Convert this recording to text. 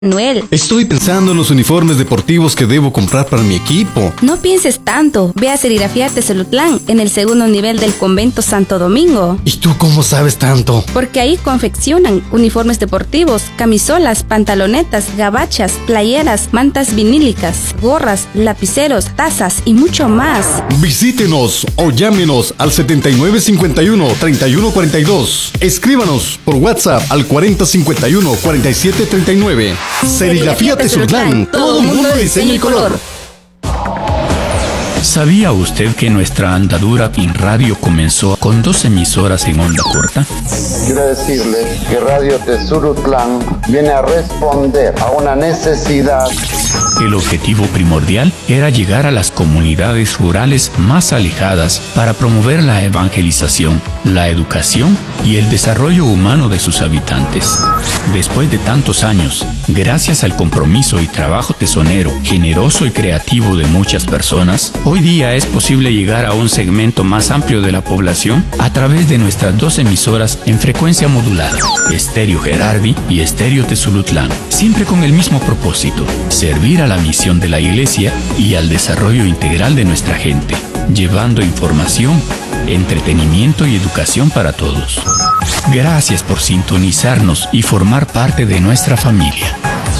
Noel. Estoy pensando en los uniformes deportivos que debo comprar para mi equipo. No pienses tanto. Ve a Serigrafía Tesolutlán, en el segundo nivel del Convento Santo Domingo. ¿Y tú cómo sabes tanto? Porque ahí confeccionan uniformes deportivos, camisolas, pantalonetas, gabachas, playeras, mantas vinílicas, gorras, lapiceros, tazas y mucho más. Visítenos o llámenos al 7951-3142. Escríbanos por WhatsApp al 4051-4739. Serigrafía Tesolutlán, todo mundo de diseño y color. ¿Sabía usted que nuestra andadura en radio comenzó con 2 emisoras en onda corta? Quiero decirles que Radio Tesolutlán viene a responder a una necesidad. El objetivo primordial era llegar a las comunidades rurales más alejadas para promover la evangelización, la educación y el desarrollo humano de sus habitantes. Después de tantos años, gracias al compromiso y trabajo tesonero, generoso y creativo de muchas personas, hoy día es posible llegar a un segmento más amplio de la población a través de nuestras 2 emisoras en frecuencia modulada, Estéreo Gerardi y Estéreo Tesolutlán, siempre con el mismo propósito: servir a la misión de la Iglesia y al desarrollo integral de nuestra gente, llevando información, entretenimiento y educación para todos. Gracias por sintonizarnos y formar parte de nuestra familia.